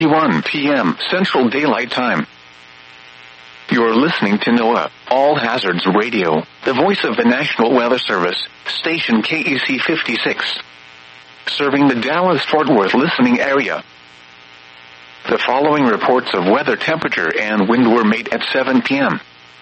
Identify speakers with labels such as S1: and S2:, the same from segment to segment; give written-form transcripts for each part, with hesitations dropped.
S1: p.m. Central Daylight Time. You're listening to NOAA, All Hazards Radio, the voice of the National Weather Service, station KEC 56. Serving the Dallas-Fort Worth listening area. The following reports of weather temperature and wind were made at 7 p.m.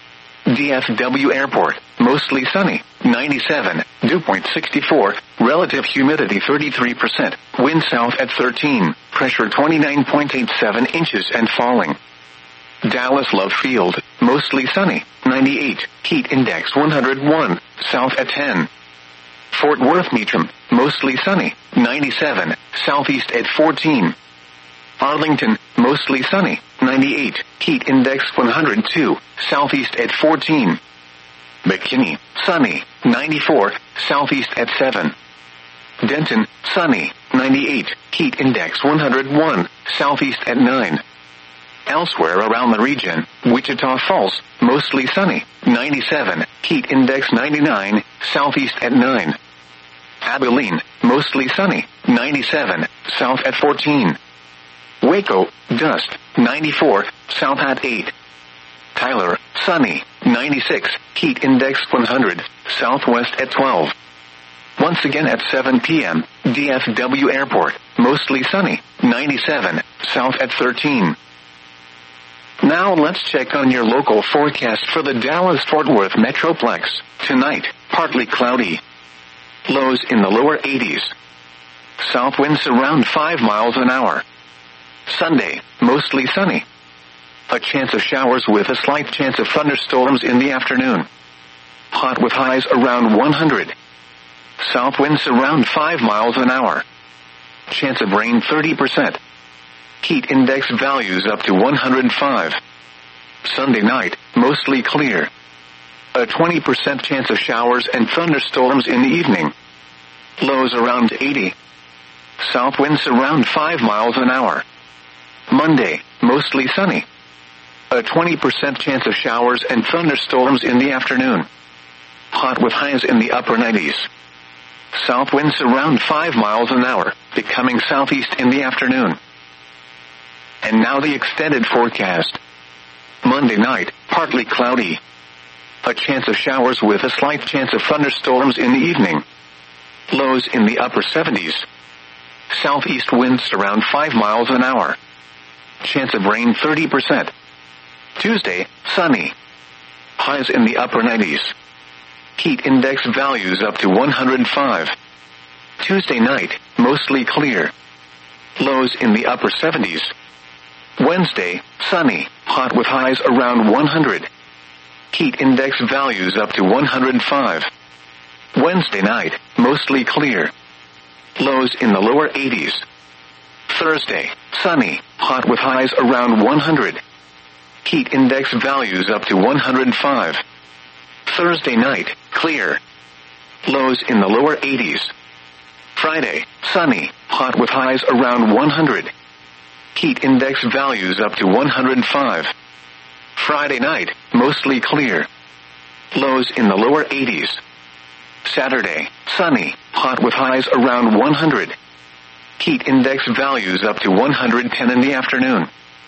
S1: DFW Airport, mostly sunny, 97, dew point 64, relative humidity 33%, wind south at 13, pressure 29.87 inches and falling. Dallas Love Field, mostly sunny, 98, heat index 101, south at 10. Fort Worth Meacham, mostly sunny, 97, southeast at 14. Arlington, mostly sunny, 98, heat index 102, southeast at 14. McKinney, sunny, 94, southeast at 7. Denton, sunny, 98, heat index 101, southeast at 9. Elsewhere around the region, Wichita Falls, mostly sunny, 97, heat index 99, southeast at 9. Abilene, mostly sunny, 97, south at 14. Waco, dust, 94, south at 8. Tyler, sunny, 96, heat index 100, southwest at 12. Once again at 7 p.m., DFW Airport, mostly sunny, 97, south at 13. Now let's check on your local forecast for the Dallas-Fort Worth Metroplex. Tonight, partly cloudy. Lows in the lower 80s. South winds around 5 miles an hour. Sunday, mostly sunny. A chance of showers with a slight chance of thunderstorms in the afternoon. Hot with highs around 100. South winds around 5 miles an hour. Chance of rain 30%. Heat index values up to 105. Sunday night, mostly clear. A 20% chance of showers and thunderstorms in the evening. Lows around 80. South winds around 5 miles an hour. Monday, mostly sunny. A 20% chance of showers and thunderstorms in the afternoon. Hot with highs in the upper 90s. South winds around 5 miles an hour, becoming southeast in the afternoon. And now the extended forecast. Monday night, partly cloudy. A chance of showers with a slight chance of thunderstorms in the evening. Lows in the upper 70s. Southeast winds around 5 miles an hour. Chance of rain 30%. Tuesday, sunny. Highs in the upper 90s. Heat index values up to 105. Tuesday night, mostly clear. Lows in the upper 70s. Wednesday, sunny, hot with highs around 100. Heat index values up to 105. Wednesday night, mostly clear. Lows in the lower 80s. Thursday, sunny, hot with highs around 100. Heat index values up to 105. Thursday night, clear. Lows in the lower 80s. Friday, sunny, hot with highs around 100. Heat index values up to 105. Friday night, mostly clear. Lows in the lower 80s. Saturday, sunny, hot with highs around 100. Heat index values up to 110 in the afternoon.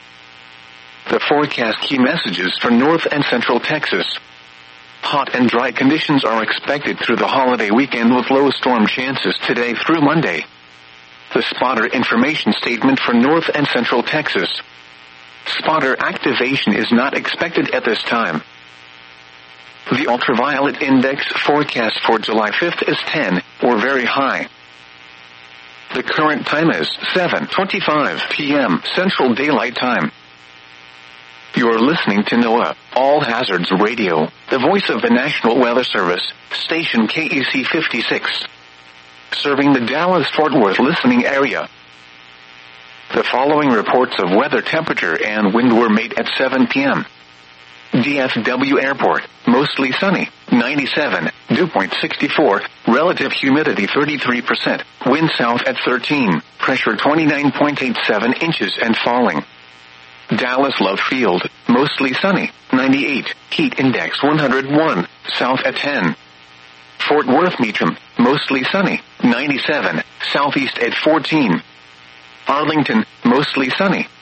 S1: The forecast key messages for North and Central Texas. Hot and dry conditions are expected through the holiday weekend with low storm chances today through Monday. The spotter information statement for North and Central Texas. Spotter activation is not expected at this time. The ultraviolet index forecast for July 5th is 10, or very high. The current time is 7:25 p.m. Central Daylight Time. You're listening to NOAA, All Hazards Radio, the voice of the National Weather Service, station KEC 56. Serving the Dallas-Fort Worth listening area. The following reports of weather temperature and wind were made at 7 p.m. DFW Airport, mostly sunny, 97, dew point 64, relative humidity 33%, wind south at 13, pressure 29.87 inches and falling. Dallas Love Field, mostly sunny, 98, heat index 101, south at 10. Fort Worth Meacham, mostly sunny, 97, southeast at 14. Arlington, mostly sunny,